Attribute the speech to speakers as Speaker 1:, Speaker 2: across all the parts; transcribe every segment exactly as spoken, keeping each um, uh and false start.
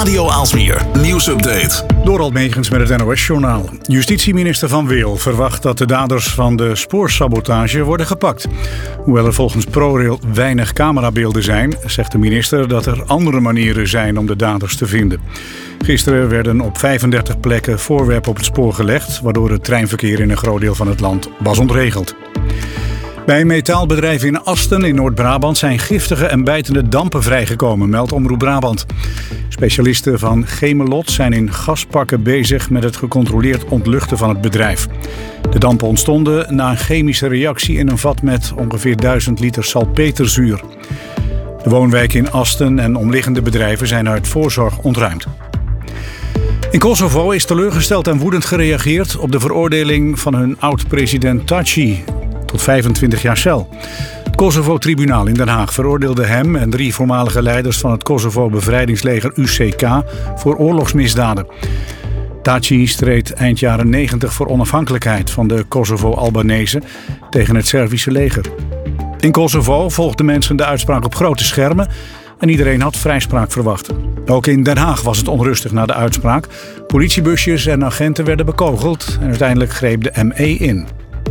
Speaker 1: Radio Aalsmeer nieuwsupdate.
Speaker 2: Dorald Megens met het N O S-journaal. Justitieminister Van Weel verwacht dat de daders van de spoorsabotage worden gepakt. Hoewel er volgens ProRail weinig camerabeelden zijn, zegt de minister dat er andere manieren zijn om de daders te vinden. Gisteren werden op vijfendertig plekken voorwerpen op het spoor gelegd, waardoor het treinverkeer in een groot deel van het land was ontregeld. Bij een metaalbedrijf in Asten in Noord-Brabant zijn giftige en bijtende dampen vrijgekomen, meldt Omroep Brabant. Specialisten van Chemelot zijn in gaspakken bezig met het gecontroleerd ontluchten van het bedrijf. De dampen ontstonden na een chemische reactie in een vat met ongeveer duizend liter salpeterzuur. De woonwijken in Asten en omliggende bedrijven zijn uit voorzorg ontruimd. In Kosovo is teleurgesteld en woedend gereageerd op de veroordeling van hun oud-president Thaci tot vijfentwintig jaar cel. Het Kosovo-tribunaal in Den Haag veroordeelde hem en drie voormalige leiders van het Kosovo-bevrijdingsleger U C K voor oorlogsmisdaden. Thaci streed eind jaren negentig voor onafhankelijkheid van de Kosovo-Albanezen tegen het Servische leger. In Kosovo volgden mensen de uitspraak op grote schermen en iedereen had vrijspraak verwacht. Ook in Den Haag was het onrustig na de uitspraak. Politiebusjes en agenten werden bekogeld en uiteindelijk greep de M E in.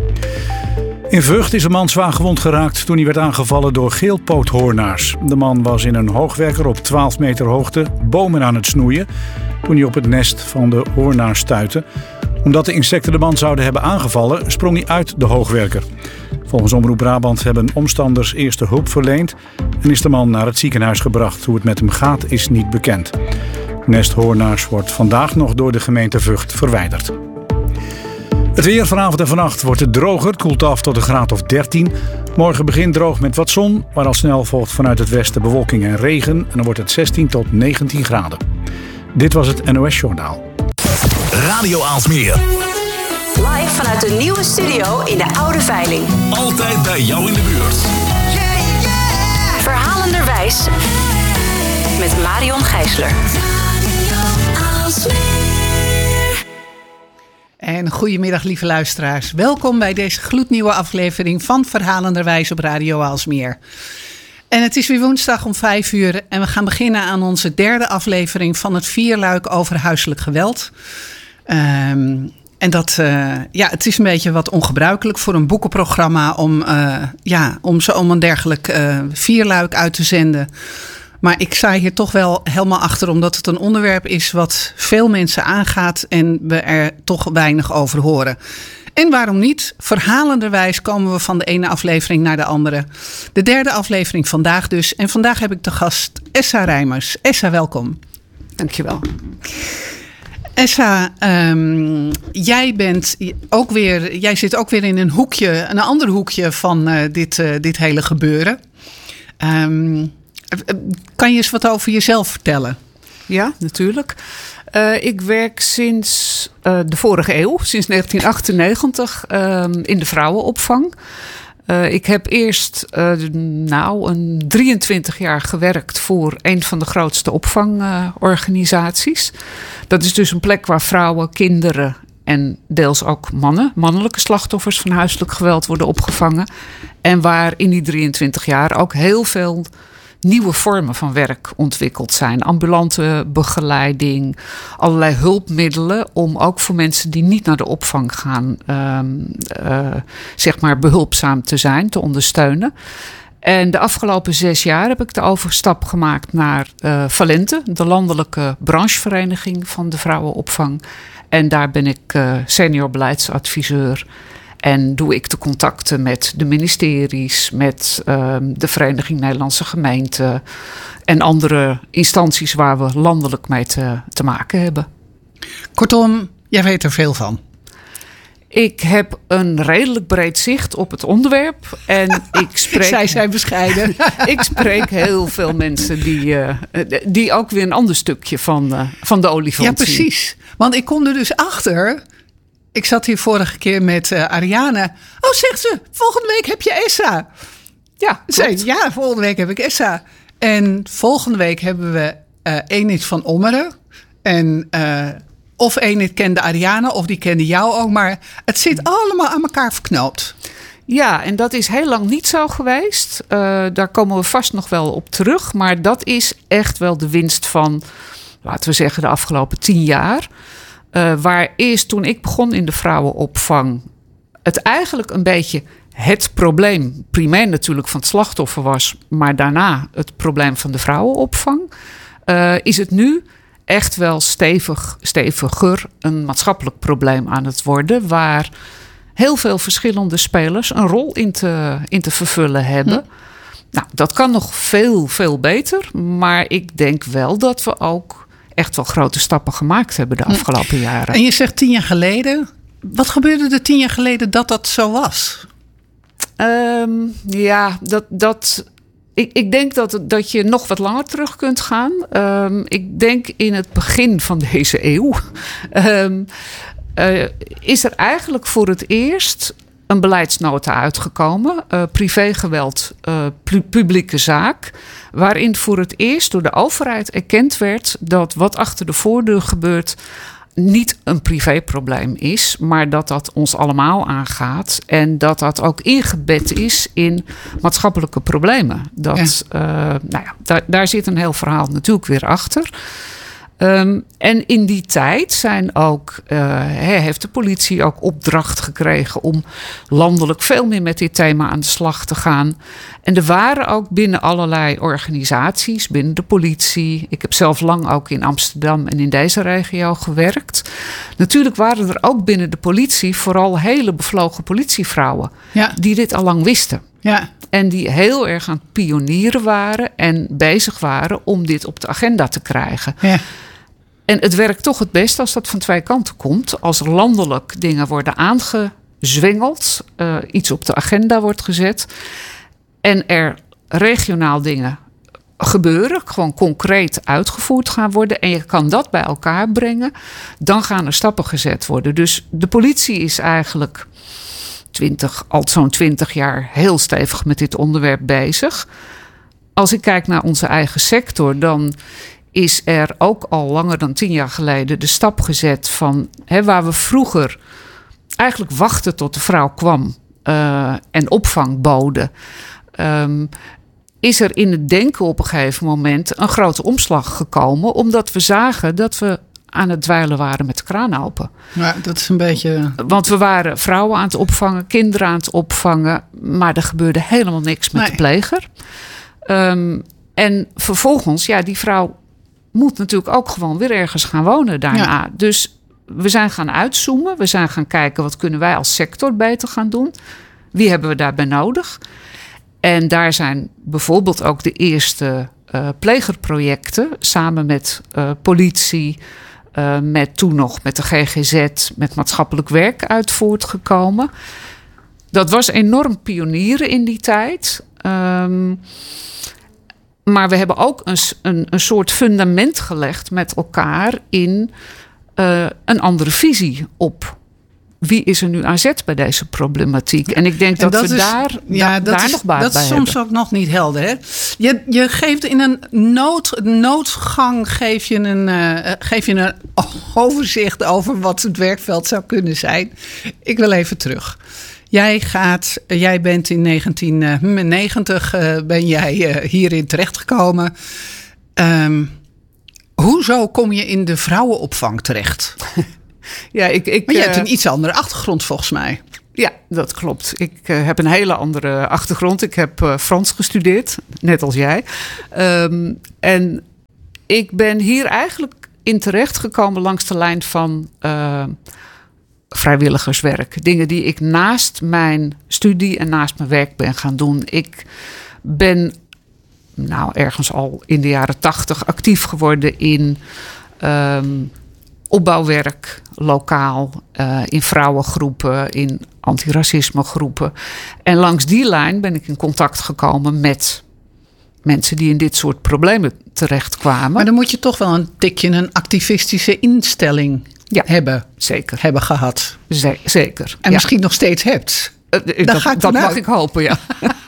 Speaker 2: In Vught is een man zwaar gewond geraakt toen hij werd aangevallen door geelpoothoornaars. De man was in een hoogwerker op twaalf meter hoogte bomen aan het snoeien toen hij op het nest van de hoornaar stuitte. Omdat de insecten de man zouden hebben aangevallen, sprong hij uit de hoogwerker. Volgens Omroep Brabant hebben omstanders eerste hulp verleend en is de man naar het ziekenhuis gebracht. Hoe het met hem gaat is niet bekend. Het nest hoornaars wordt vandaag nog door de gemeente Vught verwijderd. Het weer vanavond en vannacht wordt het droger. Het koelt af tot een graad of dertien. Morgen begint droog met wat zon, maar al snel volgt vanuit het westen bewolking en regen. En dan wordt het zestien tot negentien graden. Dit was het N O S-journaal.
Speaker 1: Radio Aalsmeer.
Speaker 3: Live vanuit de nieuwe studio in de Oude Veiling.
Speaker 1: Altijd bij jou in de buurt.
Speaker 3: Yeah, yeah. Verhalenderwijs met Marion Gijsler.
Speaker 4: En goedemiddag lieve luisteraars. Welkom bij deze gloednieuwe aflevering van Verhalenderwijs op Radio Aalsmeer. En het is weer woensdag om vijf uur en we gaan beginnen aan onze derde aflevering van het vierluik over huiselijk geweld. Um, en dat, uh, ja, het is een beetje wat ongebruikelijk voor een boekenprogramma om, uh, ja, om, zo, om een dergelijk uh, vierluik uit te zenden. Maar ik sta hier toch wel helemaal achter, omdat het een onderwerp is wat veel mensen aangaat en we er toch weinig over horen. En waarom niet? Verhalenderwijs komen we van de ene aflevering naar de andere. De derde aflevering vandaag dus. En vandaag heb ik de gast Essa Rijmers. Essa, welkom.
Speaker 5: Dankjewel.
Speaker 4: Essa, um, jij bent ook weer, jij zit ook weer in een hoekje, een ander hoekje van uh, dit, uh, dit hele gebeuren. Um, Kan je eens wat over jezelf vertellen?
Speaker 5: Ja, natuurlijk. Uh, ik werk sinds uh, de vorige eeuw, sinds negentien achtennegentig, uh, in de vrouwenopvang. Uh, ik heb eerst uh, nou, een drieëntwintig jaar gewerkt voor een van de grootste opvangorganisaties. Uh, Dat is dus een plek waar vrouwen, kinderen en deels ook mannen, mannelijke slachtoffers van huiselijk geweld worden opgevangen. En waar in die drieëntwintig jaar ook heel veel nieuwe vormen van werk ontwikkeld zijn. Ambulante begeleiding, allerlei hulpmiddelen om ook voor mensen die niet naar de opvang gaan, um, uh, zeg maar behulpzaam te zijn, te ondersteunen. En de afgelopen zes jaar heb ik de overstap gemaakt naar uh, Valente, de landelijke branchevereniging van de vrouwenopvang. En daar ben ik uh, senior beleidsadviseur. En doe ik de contacten met de ministeries, met uh, de Vereniging Nederlandse Gemeenten en andere instanties waar we landelijk mee te, te maken hebben.
Speaker 4: Kortom, jij weet er veel van.
Speaker 5: Ik heb een redelijk breed zicht op het onderwerp. En ik spreek,
Speaker 4: Zij zijn bescheiden.
Speaker 5: Ik spreek heel veel mensen die, uh, die ook weer een ander stukje van, uh, van de olifant
Speaker 4: Ja, precies.
Speaker 5: zien.
Speaker 4: Want ik kom er dus achter. Ik zat hier vorige keer met uh, Ariane. Oh, zegt ze, volgende week heb je Essa.
Speaker 5: Ja,
Speaker 4: Zei, ja, volgende week heb ik Essa. En volgende week hebben we uh, Enid van Ommeren. En uh, of Enid kende Ariane, of die kende jou ook. Maar het zit allemaal aan elkaar verknoopt.
Speaker 5: Ja, en dat is heel lang niet zo geweest. Uh, daar komen we vast nog wel op terug. Maar dat is echt wel de winst van laten we zeggen, de afgelopen tien jaar. Uh, waar eerst toen ik begon in de vrouwenopvang het eigenlijk een beetje het probleem, primair natuurlijk van het slachtoffer was, maar daarna het probleem van de vrouwenopvang, uh, is het nu echt wel stevig, steviger een maatschappelijk probleem aan het worden, waar heel veel verschillende spelers een rol in te, in te vervullen hebben. Hm. Nou, dat kan nog veel, veel beter, maar ik denk wel dat we ook echt wel grote stappen gemaakt hebben de afgelopen hm. jaren.
Speaker 4: En je zegt tien jaar geleden. Wat gebeurde er tien jaar geleden dat dat zo was?
Speaker 5: Um, ja, dat, dat, ik, ik denk dat, dat je nog wat langer terug kunt gaan. Um, ik denk in het begin van deze eeuw um, uh, is er eigenlijk voor het eerst een beleidsnota uitgekomen. Uh, privégeweld, uh, pu- publieke zaak. Waarin voor het eerst door de overheid erkend werd dat wat achter de voordeur gebeurt niet een privéprobleem is, maar dat dat ons allemaal aangaat en dat dat ook ingebed is in maatschappelijke problemen. Dat, ja. uh, nou ja, daar, daar zit een heel verhaal natuurlijk weer achter. Um, en in die tijd zijn ook, uh, heeft de politie ook opdracht gekregen om landelijk veel meer met dit thema aan de slag te gaan. En er waren ook binnen allerlei organisaties, binnen de politie. Ik heb zelf lang ook in Amsterdam en in deze regio gewerkt. Natuurlijk waren er ook binnen de politie vooral hele bevlogen politievrouwen, ja, die dit al lang wisten. Ja. En die heel erg aan het pionieren waren en bezig waren om dit op de agenda te krijgen. Ja. En het werkt toch het best als dat van twee kanten komt. Als er landelijk dingen worden aangezwengeld, uh, iets op de agenda wordt gezet en er regionaal dingen gebeuren, gewoon concreet uitgevoerd gaan worden en je kan dat bij elkaar brengen, dan gaan er stappen gezet worden. Dus de politie is eigenlijk twintig, al zo'n twintig jaar heel stevig met dit onderwerp bezig. Als ik kijk naar onze eigen sector, dan is er ook al langer dan tien jaar geleden de stap gezet van hè, waar we vroeger eigenlijk wachten tot de vrouw kwam uh, en opvang boden, um, is er in het denken op een gegeven moment een grote omslag gekomen, omdat we zagen dat we aan het dweilen waren met de kraan open.
Speaker 4: Ja, dat is een beetje.
Speaker 5: Want we waren vrouwen aan het opvangen, kinderen aan het opvangen, maar er gebeurde helemaal niks met nee. de pleger. Um, en vervolgens, ja, die vrouw moet natuurlijk ook gewoon weer ergens gaan wonen daarna. Ja. Dus we zijn gaan uitzoomen. We zijn gaan kijken, wat kunnen wij als sector beter gaan doen? Wie hebben we daarbij nodig? En daar zijn bijvoorbeeld ook de eerste uh, plegerprojecten samen met uh, politie, uh, met toen nog met de G G Z, met maatschappelijk werk uit voortgekomen. Dat was enorm pionieren in die tijd. Um, Maar we hebben ook een, een, een soort fundament gelegd met elkaar in uh, een andere visie op wie is er nu aan zet bij deze problematiek. En ik denk en dat, dat we is, daar,
Speaker 4: ja,
Speaker 5: da,
Speaker 4: dat
Speaker 5: daar
Speaker 4: is,
Speaker 5: nog baat
Speaker 4: dat
Speaker 5: bij
Speaker 4: is
Speaker 5: hebben.
Speaker 4: soms ook nog niet helder. Hè? Je, je geeft in een nood, noodgang geef je een, uh, geef je een overzicht over wat het werkveld zou kunnen zijn. Ik wil even terug. Jij, gaat, jij bent in negentien negentig uh, ben jij uh, hierin terechtgekomen. Um, hoezo kom je in de vrouwenopvang terecht?
Speaker 5: Ja, ik, ik,
Speaker 4: maar jij hebt
Speaker 5: uh,
Speaker 4: een iets andere achtergrond volgens mij.
Speaker 5: Ja, dat klopt. Ik uh, heb een hele andere achtergrond. Ik heb uh, Frans gestudeerd, net als jij. Um, en ik ben hier eigenlijk in terechtgekomen langs de lijn van Uh, vrijwilligerswerk. Dingen die ik naast mijn studie en naast mijn werk ben gaan doen. Ik ben nou ergens al in de jaren tachtig actief geworden in um, opbouwwerk, lokaal, uh, in vrouwengroepen, in antiracismegroepen. En langs die lijn ben ik in contact gekomen met mensen die in dit soort problemen terechtkwamen. Maar
Speaker 4: dan moet je toch wel een tikje een activistische instelling ja, hebben,
Speaker 5: zeker.
Speaker 4: hebben gehad.
Speaker 5: Z- zeker.
Speaker 4: En ja. misschien nog steeds hebt.
Speaker 5: Uh, dat
Speaker 4: ga ik
Speaker 5: dat mag
Speaker 4: uit.
Speaker 5: ik hopen, ja.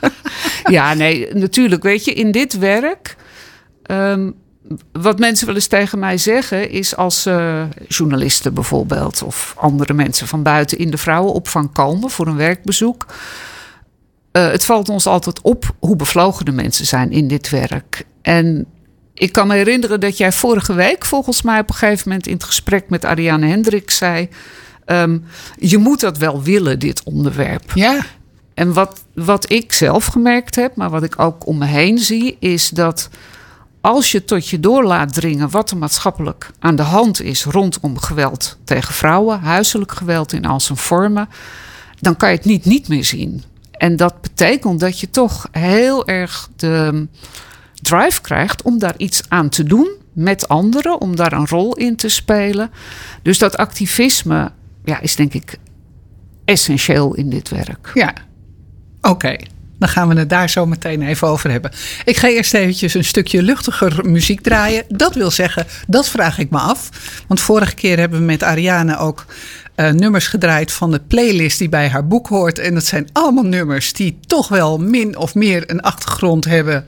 Speaker 5: Ja, nee, natuurlijk. Weet je, in dit werk Um, wat mensen wel eens tegen mij zeggen is als uh, journalisten bijvoorbeeld of andere mensen van buiten in de vrouwenopvang komen voor een werkbezoek. Uh, het valt ons altijd op hoe bevlogen de mensen zijn in dit werk. En ik kan me herinneren dat jij vorige week volgens mij op een gegeven moment in het gesprek met Ariane Hendricks zei, Um, je moet dat wel willen, dit onderwerp.
Speaker 4: Ja.
Speaker 5: En wat, wat ik zelf gemerkt heb, maar wat ik ook om me heen zie, is dat als je tot je door laat dringen wat er maatschappelijk aan de hand is rondom geweld tegen vrouwen, huiselijk geweld in al zijn vormen, dan kan je het niet niet meer zien. En dat betekent dat je toch heel erg de drive krijgt om daar iets aan te doen met anderen, om daar een rol in te spelen. Dus dat activisme, ja, is denk ik essentieel in dit werk.
Speaker 4: Ja, oké. Okay. Dan gaan we het daar zo meteen even over hebben. Ik ga eerst eventjes een stukje luchtiger muziek draaien. Dat wil zeggen, dat vraag ik me af. Want vorige keer hebben we met Ariane ook uh, nummers gedraaid van de playlist die bij haar boek hoort. En dat zijn allemaal nummers die toch wel min of meer een achtergrond hebben.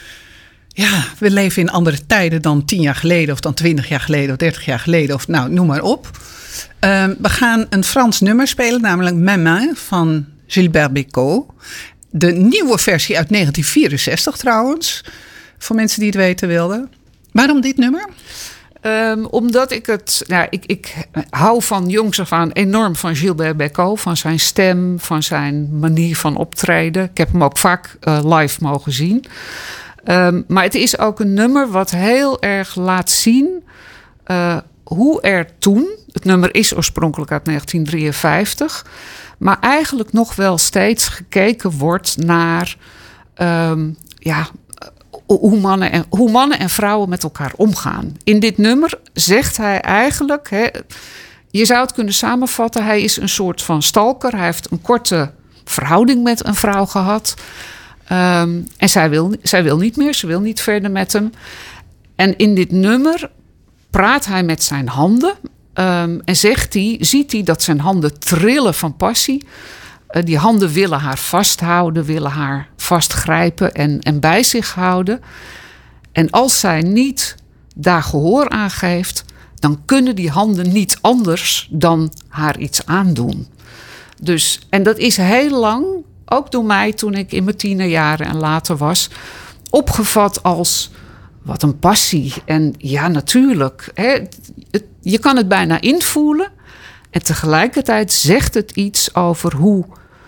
Speaker 4: Ja, we leven in andere tijden dan tien jaar geleden of dan twintig jaar geleden of dertig jaar geleden. Of nou, noem maar op. Uh, we gaan een Frans nummer spelen, namelijk Maman van Gilbert Bécaud. De nieuwe versie uit negentien vierenzestig trouwens. Voor mensen die het weten wilden. Waarom dit nummer?
Speaker 5: Um, omdat ik het... Nou, ik, ik hou van jongs af aan enorm van Gilbert Bécaud. Van zijn stem, van zijn manier van optreden. Ik heb hem ook vaak uh, live mogen zien. Um, maar het is ook een nummer wat heel erg laat zien uh, hoe er toen... Het nummer is oorspronkelijk uit negentien drieënvijftig... maar eigenlijk nog wel steeds gekeken wordt naar um, ja, hoe, mannen en, hoe mannen en vrouwen met elkaar omgaan. In dit nummer zegt hij eigenlijk, hè, je zou het kunnen samenvatten, hij is een soort van stalker. Hij heeft een korte verhouding met een vrouw gehad. Um, en zij wil, zij wil niet meer, ze wil niet verder met hem. En in dit nummer praat hij met zijn handen. Um, en zegt hij, ziet hij dat zijn handen trillen van passie. Uh, die handen willen haar vasthouden, willen haar vastgrijpen en, en bij zich houden. En als zij niet daar gehoor aan geeft, dan kunnen die handen niet anders dan haar iets aandoen. Dus, en dat is heel lang, ook door mij toen ik in mijn tienerjaren en later was, opgevat als wat een passie. En ja, natuurlijk, hè, het, je kan het bijna invoelen. En tegelijkertijd zegt het iets over hoe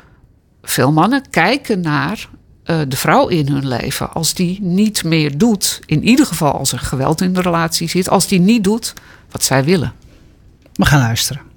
Speaker 5: veel mannen kijken naar uh, de vrouw in hun leven. Als die niet meer doet, in ieder geval als er geweld in de relatie zit, als die niet doet wat zij willen.
Speaker 4: We gaan luisteren.